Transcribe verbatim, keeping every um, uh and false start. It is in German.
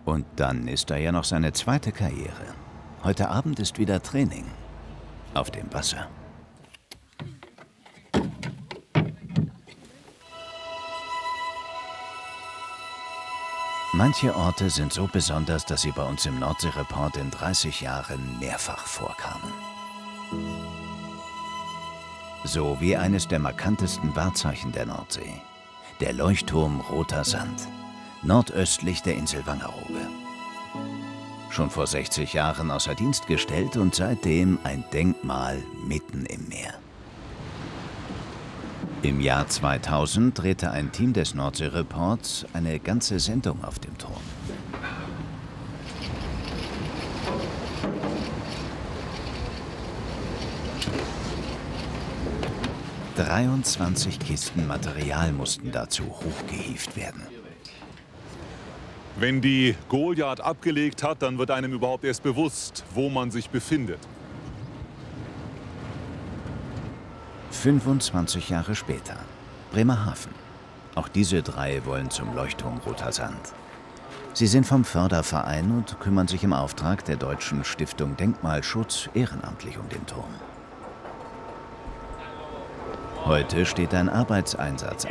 Und dann ist da ja noch seine zweite Karriere. Heute Abend ist wieder Training. Auf dem Wasser. Manche Orte sind so besonders, dass sie bei uns im Nordsee-Report in dreißig Jahren mehrfach vorkamen. So wie eines der markantesten Wahrzeichen der Nordsee. Der Leuchtturm Roter Sand, nordöstlich der Insel Wangerooge. Schon vor sechzig Jahren außer Dienst gestellt und seitdem ein Denkmal mitten im Meer. Im Jahr zweitausend drehte ein Team des Nordsee-Reports eine ganze Sendung auf dem Turm. dreiundzwanzig Kisten Material mussten dazu hochgehievt werden. Wenn die Goliath abgelegt hat, dann wird einem überhaupt erst bewusst, wo man sich befindet. fünfundzwanzig Jahre später. Bremerhaven. Auch diese drei wollen zum Leuchtturm Roter Sand. Sie sind vom Förderverein und kümmern sich im Auftrag der Deutschen Stiftung Denkmalschutz ehrenamtlich um den Turm. Heute steht ein Arbeitseinsatz